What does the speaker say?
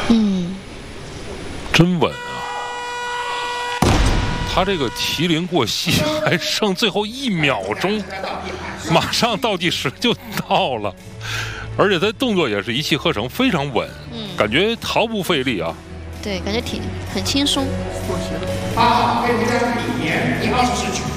真稳啊！他这个麒麟过隙还剩最后1秒钟，马上倒计时就到了，而且他动作也是一气呵成，非常稳，感觉毫不费力啊。 对，感觉很轻松。 8号配回家里面第24局。